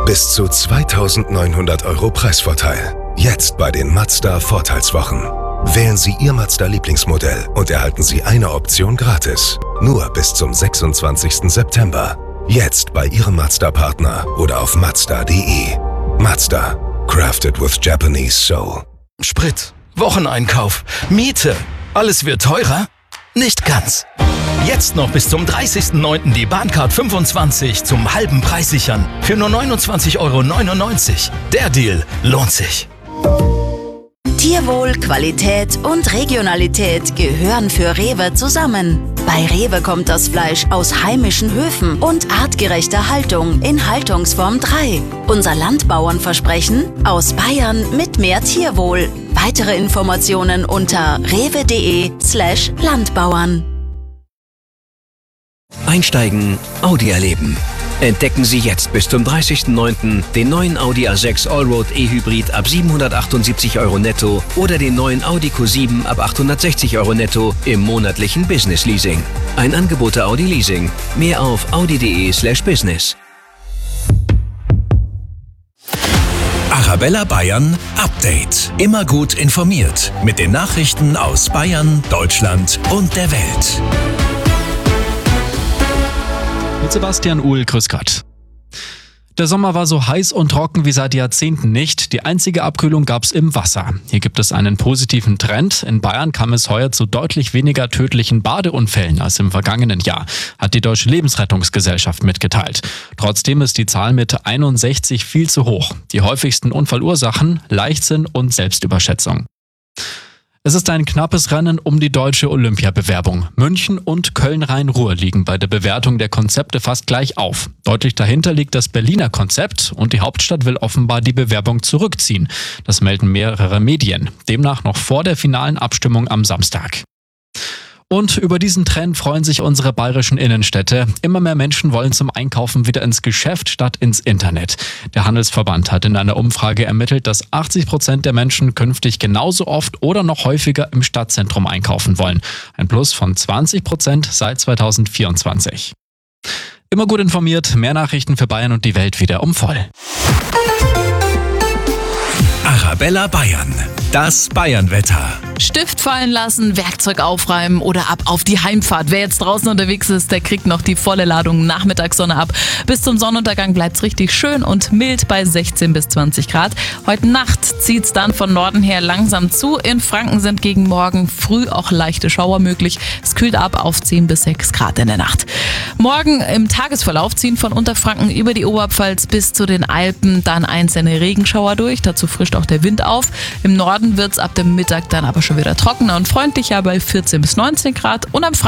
Bis zu 2.900 € Preisvorteil. Jetzt bei den Mazda Vorteilswochen. Wählen Sie Ihr Mazda-Lieblingsmodell und erhalten Sie eine Option gratis. Nur bis zum 26. September. Jetzt bei Ihrem Mazda-Partner oder auf Mazda.de. Mazda. Crafted with Japanese Soul. Sprit, Wocheneinkauf, Miete. Alles wird teurer? Nicht ganz. Jetzt noch bis zum 30.09. die Bahncard 25 zum halben Preis sichern. Für nur 29,99 €. Der Deal lohnt sich. Tierwohl, Qualität und Regionalität gehören für Rewe zusammen. Bei Rewe kommt das Fleisch aus heimischen Höfen und artgerechter Haltung in Haltungsform 3. Unser Landbauernversprechen: aus Bayern mit mehr Tierwohl. Weitere Informationen unter rewe.de/Landbauern. Einsteigen, Audi erleben. Entdecken Sie jetzt bis zum 30.09. den neuen Audi A6 Allroad E-Hybrid ab 778 € netto oder den neuen Audi Q7 ab 860 € netto im monatlichen Business Leasing. Ein Angebot der Audi Leasing. Mehr auf audi.de/business. Arabella Bayern Update. Immer gut informiert mit den Nachrichten aus Bayern, Deutschland und der Welt. Mit Sebastian Uhl, grüß Gott. Der Sommer war so heiß und trocken wie seit Jahrzehnten nicht. Die einzige Abkühlung gab's im Wasser. Hier gibt es einen positiven Trend. In Bayern kam es heuer zu deutlich weniger tödlichen Badeunfällen als im vergangenen Jahr, hat die Deutsche Lebensrettungsgesellschaft mitgeteilt. Trotzdem ist die Zahl mit 61 viel zu hoch. Die häufigsten Unfallursachen: Leichtsinn und Selbstüberschätzung. Es ist ein knappes Rennen um die deutsche Olympiabewerbung. München und Köln-Rhein-Ruhr liegen bei der Bewertung der Konzepte fast gleich auf. Deutlich dahinter liegt das Berliner Konzept und die Hauptstadt will offenbar die Bewerbung zurückziehen. Das melden mehrere Medien. Demnach noch vor der finalen Abstimmung am Samstag. Und über diesen Trend freuen sich unsere bayerischen Innenstädte. Immer mehr Menschen wollen zum Einkaufen wieder ins Geschäft statt ins Internet. Der Handelsverband hat in einer Umfrage ermittelt, dass 80% der Menschen künftig genauso oft oder noch häufiger im Stadtzentrum einkaufen wollen. Ein Plus von 20% seit 2024. Immer gut informiert, mehr Nachrichten für Bayern und die Welt wieder um voll. Arabella Bayern. Das Bayernwetter. Stift fallen lassen, Werkzeug aufräumen oder ab auf die Heimfahrt. Wer jetzt draußen unterwegs ist, der kriegt noch die volle Ladung Nachmittagssonne ab. Bis zum Sonnenuntergang bleibt's richtig schön und mild bei 16 bis 20 Grad. Heute Nacht zieht's dann von Norden her langsam zu. In Franken sind gegen morgen früh auch leichte Schauer möglich. Es kühlt ab auf 10 bis 6 Grad in der Nacht. Morgen im Tagesverlauf ziehen von Unterfranken über die Oberpfalz bis zu den Alpen dann einzelne Regenschauer durch. Dazu frischt auch der Wind auf. Im Norden wird's ab dem Mittag dann aber schon wieder trockener und freundlicher bei 14 bis 19 Grad und am